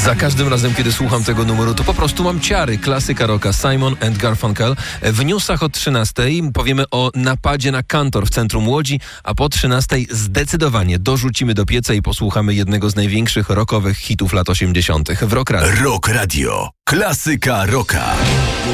Za każdym razem, kiedy słucham tego numeru, to po prostu mam ciary. Klasyka rocka Simon and Garfunkel. W newsach o 13:00 powiemy o napadzie na Kantor w centrum Łodzi, a po 13:00 zdecydowanie dorzucimy do pieca i posłuchamy jednego z największych rockowych hitów lat 80. w Rock Radio. Rock Radio. Klasyka rocka.